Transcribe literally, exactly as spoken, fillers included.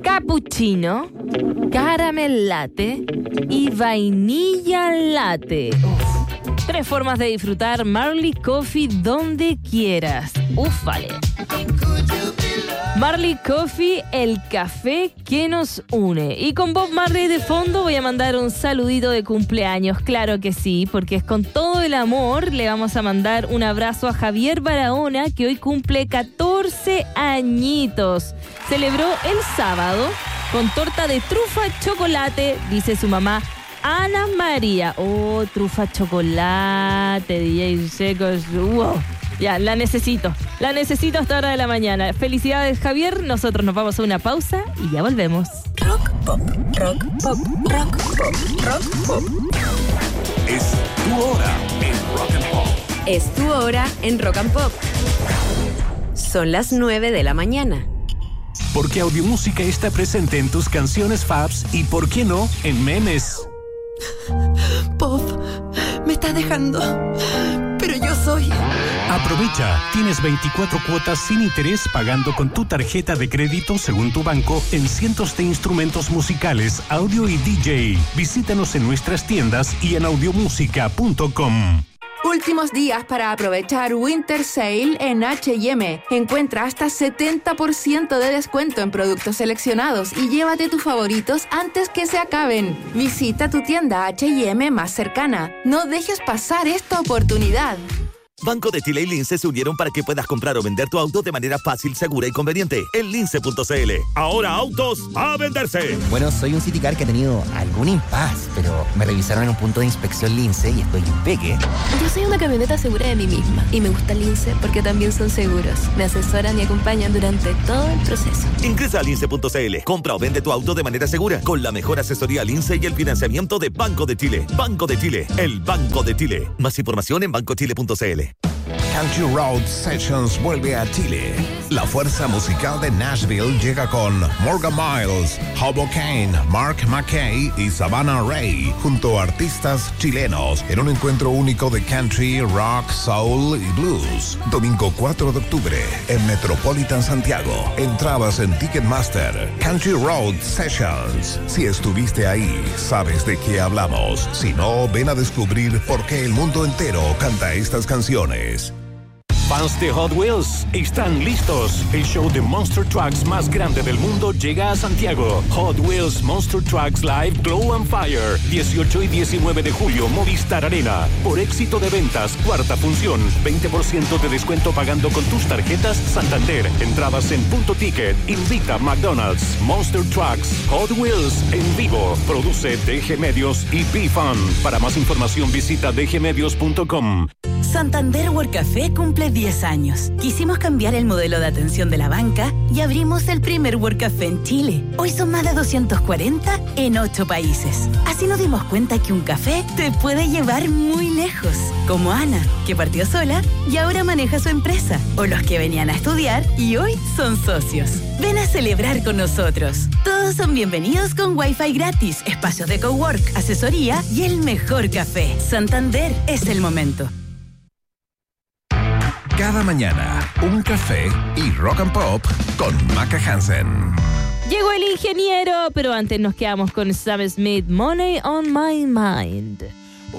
cappuccino, caramel latte y vainilla latte. Uf. Tres formas de disfrutar Marley Coffee donde quieras. Uf, vale. Marley Coffee, el café que nos une. Y con Bob Marley de fondo voy a mandar un saludito de cumpleaños, claro que sí, porque es con todo el amor. Le vamos a mandar un abrazo a Javier Barahona, que hoy cumple catorce añitos. Celebró el sábado con torta de trufa chocolate, dice su mamá Ana María. Oh, trufa chocolate, D J Secos, wow. Ya, la necesito. La necesito hasta hora de la mañana. Felicidades, Javier. Nosotros nos vamos a una pausa y ya volvemos. Rock pop, rock pop, rock pop, rock pop. Es tu hora en Rock and Pop. Es tu hora en Rock and Pop. Son las nueve de la mañana. Porque Audiomúsica está presente en tus canciones faves y, ¿por qué no?, en memes. Pop, me estás dejando, pero yo soy... Aprovecha, tienes veinticuatro cuotas sin interés pagando con tu tarjeta de crédito según tu banco en cientos de instrumentos musicales, audio y D J. Visítanos en nuestras tiendas y en audiomúsica punto com. Últimos días para aprovechar Winter Sale en H y M. Encuentra hasta setenta por ciento de descuento en productos seleccionados y llévate tus favoritos antes que se acaben. Visita tu tienda H y M más cercana. No dejes pasar esta oportunidad. Banco de Chile y Lince se unieron para que puedas comprar o vender tu auto de manera fácil, segura y conveniente. En lince punto c l. Ahora autos a venderse. Bueno, soy un Citicar que ha tenido algún impas, pero me revisaron en un punto de inspección Lince y estoy impeque. Yo soy una camioneta segura de mí misma y me gusta Lince porque también son seguros. Me asesoran y acompañan durante todo el proceso. Ingresa a lince punto c l. Compra o vende tu auto de manera segura con la mejor asesoría Lince y el financiamiento de Banco de Chile. Banco de Chile, el Banco de Chile. Más información en banco chile punto c l. Country Road Sessions vuelve a Chile. La fuerza musical de Nashville llega con Morgan Miles, Hoboken, Mark McKay y Savannah Ray, junto a artistas chilenos, en un encuentro único de country, rock, soul y blues. Domingo cuatro de octubre, en Metropolitan Santiago. Entradas en Ticketmaster. Country Road Sessions. Si estuviste ahí, sabes de qué hablamos. Si no, ven a descubrir por qué el mundo entero canta estas canciones. Fans de Hot Wheels están listos. El show de Monster Trucks más grande del mundo llega a Santiago. Hot Wheels Monster Trucks Live Glow and Fire. dieciocho y diecinueve de julio, Movistar Arena. Por éxito de ventas, cuarta función. veinte por ciento de descuento pagando con tus tarjetas Santander. Entradas en Punto Ticket. Invita McDonald's. Monster Trucks Hot Wheels en vivo. Produce D G Medios y B-Fun. Para más información visita d g medios punto com. Santander World Café cumple diez años. Quisimos cambiar el modelo de atención de la banca y abrimos el primer World Café en Chile. Hoy son más de doscientos cuarenta en ocho países. Así nos dimos cuenta que un café te puede llevar muy lejos. Como Ana, que partió sola y ahora maneja su empresa. O los que venían a estudiar y hoy son socios. Ven a celebrar con nosotros. Todos son bienvenidos con Wi-Fi gratis, espacios de cowork, asesoría y el mejor café. Santander es el momento. Cada mañana, un café y Rock and Pop con Maca Hansen. Llegó el ingeniero, pero antes nos quedamos con Sam Smith, Money on My Mind.